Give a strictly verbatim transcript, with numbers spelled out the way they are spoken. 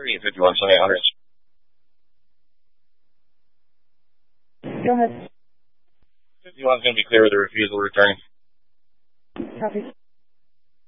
thirty and fifty-one seven eight hundred. Go ahead. fifty-one's going to be clear with the refusal returning. Copy.